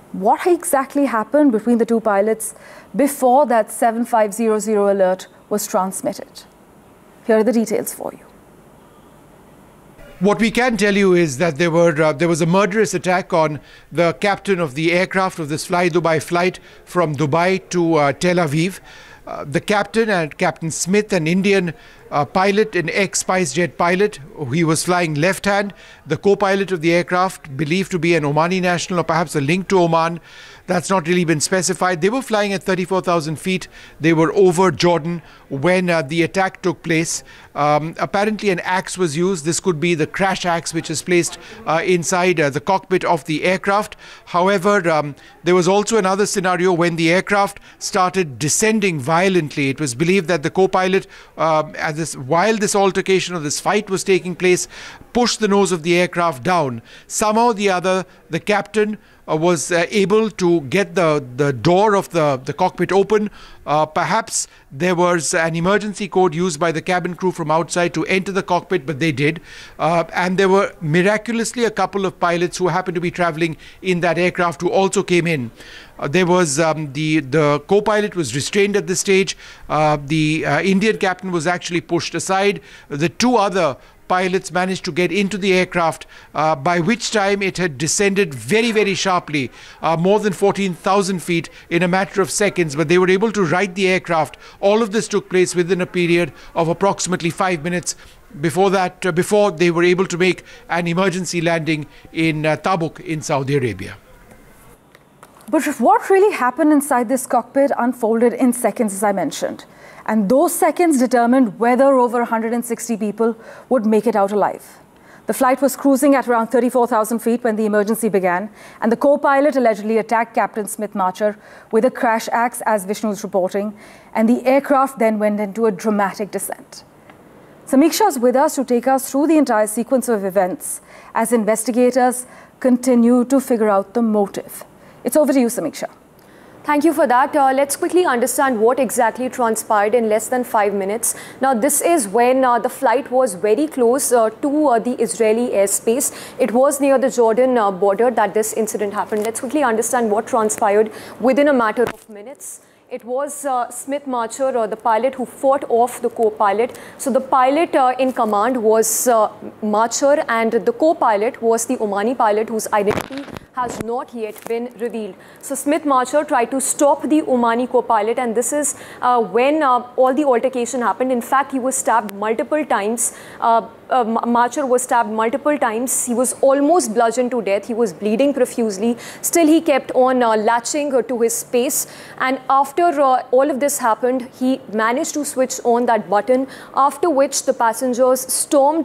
what exactly happened between the two pilots before that 7500 alert was transmitted. Here are the details for you. What we can tell you is that there was a murderous attack on the captain of the aircraft of this Fly Dubai flight from Dubai to Tel Aviv. The captain and Captain Smith, an Indian pilot, an ex-SpiceJet pilot, he was flying left-hand. The co-pilot of the aircraft, believed to be an Omani national or perhaps a link to Oman, that's not really been specified. They were flying at 34,000 feet. They were over Jordan when the attack took place. Apparently an axe was used. This could be the crash axe which is placed inside the cockpit of the aircraft. However, there was also another scenario when the aircraft started descending violently. It was believed that the co-pilot, while this altercation or this fight was taking place, pushed the nose of the aircraft down. Somehow or the other, the captain was able to get the door of the cockpit open. Perhaps there was an emergency code used by the cabin crew from outside to enter the cockpit, but they did. And there were miraculously a couple of pilots who happened to be traveling in that aircraft who also came in. There was the co-pilot was restrained at this stage. The Indian captain was actually pushed aside. The two other pilots managed to get into the aircraft, by which time it had descended very, very sharply, more than 14,000 feet in a matter of seconds, but they were able to right the aircraft. All of this took place within a period of approximately 5 minutes. Before they were able to make an emergency landing in Tabuk in Saudi Arabia. But what really happened inside this cockpit unfolded in seconds, as I mentioned. And those seconds determined whether over 160 people would make it out alive. The flight was cruising at around 34,000 feet when the emergency began, and the co-pilot allegedly attacked Captain Smith Marcher with a crash axe, as Vishnu is reporting, and the aircraft then went into a dramatic descent. Samiksha is with us to take us through the entire sequence of events as investigators continue to figure out the motive. It's over to you, Samiksha. Thank you for that. Let's quickly understand what exactly transpired in less than 5 minutes. Now, this is when the flight was very close to the Israeli airspace. It was near the Jordan border that this incident happened. Let's quickly understand what transpired within a matter of minutes. It was Smith Marcher, the pilot, who fought off the co-pilot. So the pilot in command was Marcher, and the co-pilot was the Omani pilot whose identity has not yet been revealed. So Smith Marcher tried to stop the Omani co-pilot, and this is when all the altercation happened. In fact, he was stabbed multiple times. Marcher was stabbed multiple times. He was almost bludgeoned to death. He was bleeding profusely. Still, he kept on latching to his space. And after all of this happened, he managed to switch on that button, after which the passengers stormed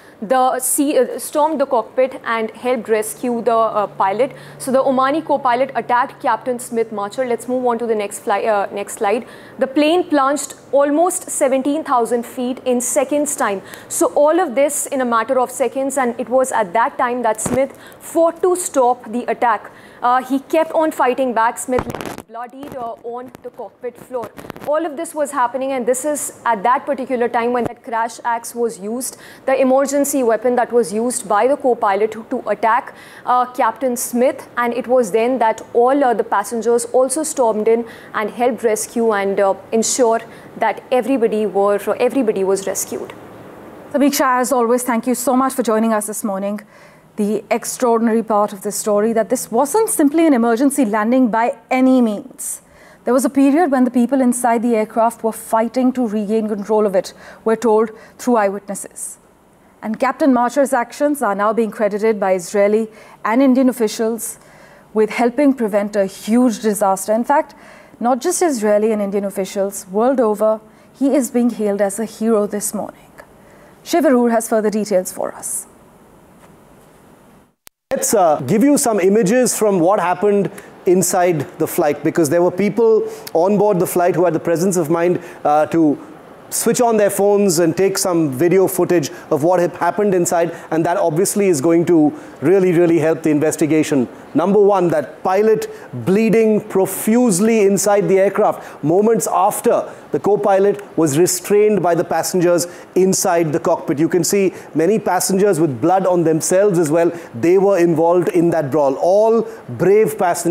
the cockpit and helped rescue the pilot. So the Omani co-pilot attacked Captain Smith Marcher. Let's move on to the next slide. The plane plunged almost 17,000 feet in seconds time. So all of this in a matter of seconds, and it was at that time that Smith fought to stop the attack. He kept on fighting back. Smith bloodied on the cockpit floor. All of this was happening, and this is at that particular time when that crash axe was used, the emergency weapon that was used by the co-pilot to attack Captain Smith. And it was then that all the passengers also stormed in and helped rescue and ensure that everybody was rescued. Samiksha, as always, thank you so much for joining us this morning. The extraordinary part of this story, that this wasn't simply an emergency landing by any means. There was a period when the people inside the aircraft were fighting to regain control of it, we're told through eyewitnesses. And Captain Marcher's actions are now being credited by Israeli and Indian officials with helping prevent a huge disaster. In fact, not just Israeli and Indian officials, world over, he is being hailed as a hero this morning. Shiv Arur has further details for us. Let's give you some images from what happened inside the flight, because there were people on board the flight who had the presence of mind to switch on their phones and take some video footage of what had happened inside, and that obviously is going to really help the investigation. Number one, that pilot bleeding profusely inside the aircraft moments after the co-pilot was restrained by the passengers inside the cockpit. You can see many passengers with blood on themselves as well. They were involved in that brawl. All brave passengers.